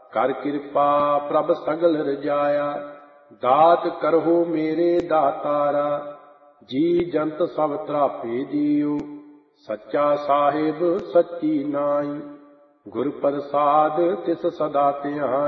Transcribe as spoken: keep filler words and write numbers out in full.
ਕਰ ਕਿਰਪਾ ਪ੍ਰਭ ਸਗਲ ਰਜਾਇਆ। ਦਾਤ ਕਰਹੁ ਮੇਰੇ ਦਾਤਾਰਾ, ਜੀ ਜੰਤ ਸਭ ਤਰਾਪੇ ਜੀਉ। ਸੱਚਾ ਸਾਹਿਬ ਸੱਚੀ ਨਾਈ, ਗੁਰ ਪ੍ਰਸਾਦ ਤਿਸ ਸਦਾ ਧਿਆਈ।